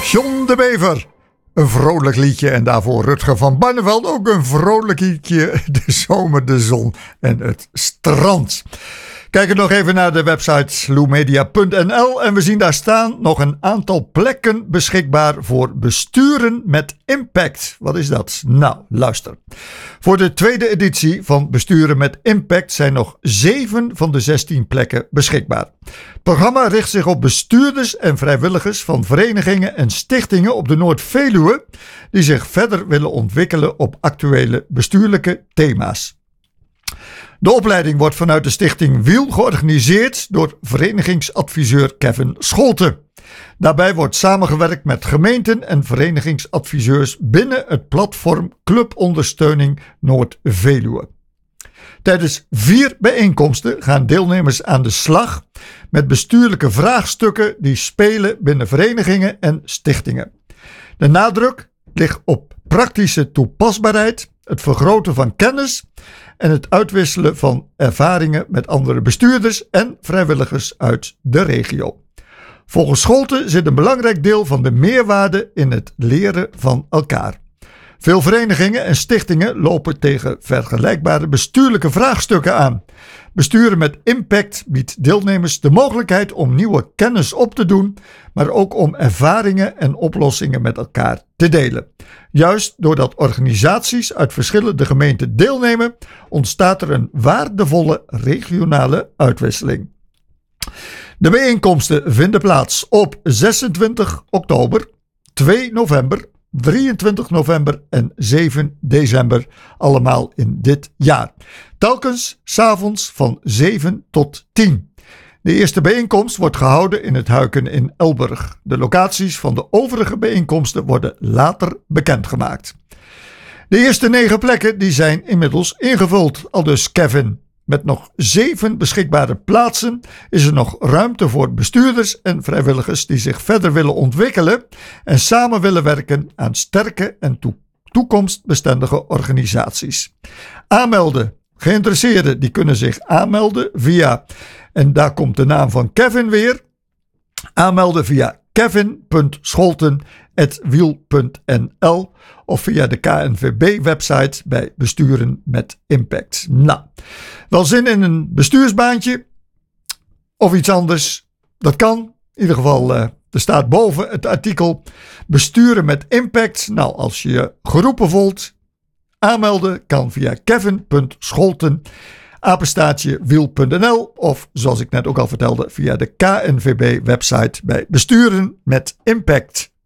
John de Bever. Een vrolijk liedje en daarvoor Rutger van Barneveld ook een vrolijk liedje. De zomer, de zon en het strand. Kijk nog even naar de website loemedia.nl en we zien daar staan nog een aantal plekken beschikbaar voor besturen met impact. Wat is dat? Nou, luister. Voor de tweede editie van Besturen met Impact zijn nog 7 van de 16 plekken beschikbaar. Het programma richt zich op bestuurders en vrijwilligers van verenigingen en stichtingen op de Noord-Veluwe die zich verder willen ontwikkelen op actuele bestuurlijke thema's. De opleiding wordt vanuit de stichting Wiel georganiseerd door verenigingsadviseur Kevin Scholten. Daarbij wordt samengewerkt met gemeenten en verenigingsadviseurs binnen het platform Clubondersteuning Noord-Veluwe. Tijdens 4 bijeenkomsten gaan deelnemers aan de slag met bestuurlijke vraagstukken die spelen binnen verenigingen en stichtingen. De nadruk ligt op praktische toepasbaarheid, het vergroten van kennis en het uitwisselen van ervaringen met andere bestuurders en vrijwilligers uit de regio. Volgens Scholten zit een belangrijk deel van de meerwaarde in het leren van elkaar. Veel verenigingen en stichtingen lopen tegen vergelijkbare bestuurlijke vraagstukken aan. Besturen met impact biedt deelnemers de mogelijkheid om nieuwe kennis op te doen, maar ook om ervaringen en oplossingen met elkaar te delen. Juist doordat organisaties uit verschillende gemeenten deelnemen, ontstaat er een waardevolle regionale uitwisseling. De bijeenkomsten vinden plaats op 26 oktober, 2 november, 23 november en 7 december, allemaal in dit jaar. Telkens 's avonds van 7 tot 10. De eerste bijeenkomst wordt gehouden in het Huiken in Elburg. De locaties van de overige bijeenkomsten worden later bekendgemaakt. De eerste 9 plekken die zijn inmiddels ingevuld, aldus Kevin. Met nog 7 beschikbare plaatsen is er nog ruimte voor bestuurders en vrijwilligers die zich verder willen ontwikkelen en samen willen werken aan sterke en toekomstbestendige organisaties. Aanmelden. Geïnteresseerden die kunnen zich aanmelden via, en daar komt de naam van Kevin weer, aanmelden via kevin.scholten@wiel.nl of via de KNVB-website bij Besturen met Impact. Nou, wel zin in een bestuursbaantje of iets anders? Dat kan. In ieder geval, er staat boven het artikel Besturen met Impact. Nou, als je geroepen voelt, aanmelden kan via kevin.scholten@wiel.nl of zoals ik net ook al vertelde via de KNVB-website bij Besturen met Impact.